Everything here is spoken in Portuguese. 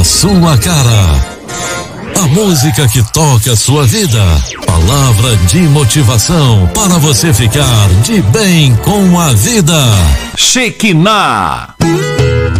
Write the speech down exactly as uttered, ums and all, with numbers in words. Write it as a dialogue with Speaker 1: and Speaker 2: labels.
Speaker 1: sua cara. A música que toca a sua vida. Palavra de motivação para você ficar de bem com a vida.
Speaker 2: Shekinah.